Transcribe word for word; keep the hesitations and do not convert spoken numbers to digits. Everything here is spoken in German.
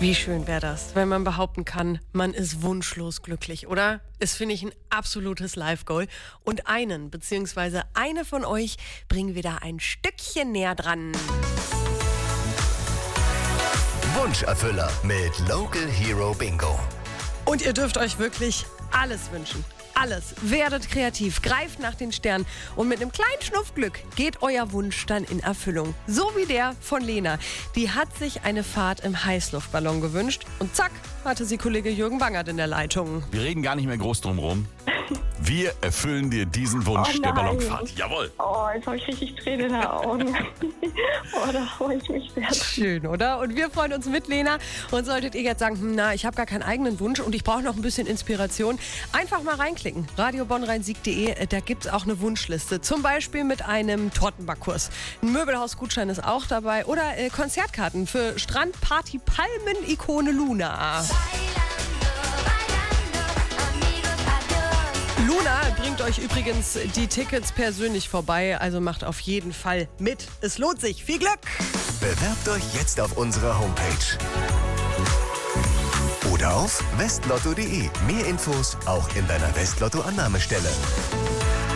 Wie schön wäre das, wenn man behaupten kann, man ist wunschlos glücklich, oder? Das finde ich ein absolutes Live-Goal. Und einen, beziehungsweise eine von euch, bringen wir da ein Stückchen näher dran. Wunscherfüller mit Local Hero Bingo. Und ihr dürft euch wirklich alles wünschen. Alles. Werdet kreativ, greift nach den Sternen und mit einem kleinen Schnuff Glück geht euer Wunsch dann in Erfüllung. So wie der von Lena. Die hat sich eine Fahrt im Heißluftballon gewünscht und zack, hatte sie Kollege Jürgen Bangert in der Leitung. Wir reden gar nicht mehr groß drum rum. Wir erfüllen dir diesen Wunsch Oh der nein. Ballonfahrt. Jawohl. Oh, jetzt habe ich richtig Tränen in den Augen. Oh, da freue ich mich sehr. Schön, oder? Und wir freuen uns mit Lena. Und solltet ihr jetzt sagen, hm, na, ich habe gar keinen eigenen Wunsch und ich brauche noch ein bisschen Inspiration, einfach mal reinklicken. radio bonn rhein sieg punkt de, da gibt es auch eine Wunschliste. Zum Beispiel mit einem Tortenbackkurs. Ein Möbelhausgutschein ist auch dabei. Oder äh, Konzertkarten für Strandparty Palmen-Ikone Luna. Luna bringt euch übrigens die Tickets persönlich vorbei, also macht auf jeden Fall mit. Es lohnt sich. Viel Glück! Bewerbt euch jetzt auf unserer Homepage. Oder auf westlotto punkt de. Mehr Infos auch in deiner Westlotto-Annahmestelle.